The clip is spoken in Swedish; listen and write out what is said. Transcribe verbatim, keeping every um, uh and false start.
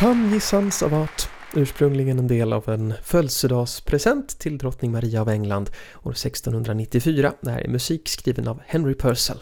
Come Ye Sons of Art, ursprungligen en del av en födelsedagspresent till drottning Maria av England år sextonhundranittiofyra. Det här är musik skriven av Henry Purcell.